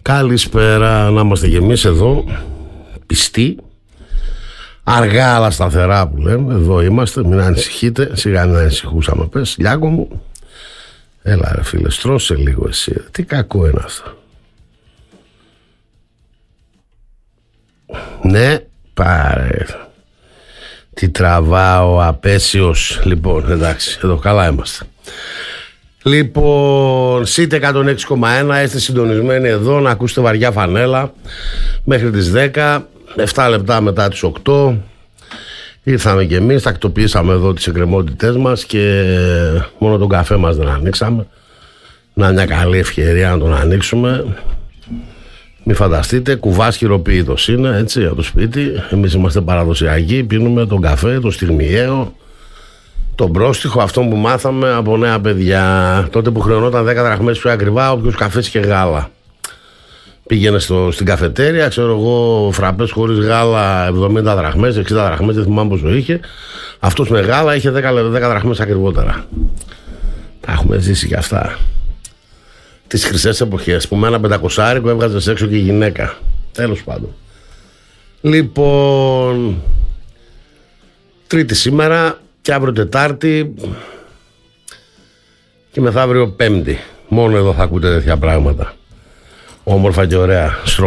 Καλησπέρα, να είμαστε κι εμείς εδώ, πιστοί, αργά αλλά σταθερά που λέμε, εδώ είμαστε, μην ανησυχείτε, σιγά μην ανησυχούσαμε, πες, Λιάκο μου, έλα ρε φίλε, στρώσε λίγο εσύ, τι κακό είναι αυτό. Ναι, πάρε, τι τραβάω απέσιος, λοιπόν, εντάξει, εδώ καλά είμαστε. Λοιπόν, ΣΥΤ 106,1, είστε συντονισμένοι εδώ να ακούσετε βαριά φανέλα μέχρι τις 10, 7 λεπτά μετά τις 8. Ήρθαμε κι εμείς, τακτοποιήσαμε εδώ τις εκκρεμότητές μας και μόνο τον καφέ μας δεν ανοίξαμε. Να είναι μια καλή ευκαιρία να τον ανοίξουμε. Μην φανταστείτε, κουβάς χειροποίητος είναι, έτσι, από το σπίτι. Εμείς είμαστε παραδοσιακοί, πίνουμε τον καφέ, το στιγμιαίο, τον πρόστιχο, αυτό που μάθαμε από νέα παιδιά. Τότε που χρεωνόταν 10 δραχμές πιο ακριβά, όποιος καφές και γάλα. Πήγαινε στην καφετέρια, ξέρω εγώ, φραπές χωρίς γάλα 70 δραχμές, 60 δραχμές, δεν θυμάμαι πόσο είχε. Αυτός με γάλα είχε 10 δραχμές ακριβότερα. Τα έχουμε ζήσει και αυτά. Τις χρυσές εποχές που με ένα 500 έβγαζες έξω και η γυναίκα. Τέλος πάντων. Λοιπόν, Τρίτη σήμερα και αύριο Τετάρτη και μεθαύριο Πέμπτη. Μόνο εδώ θα ακούτε τέτοια πράγματα. Όμορφα και ωραία.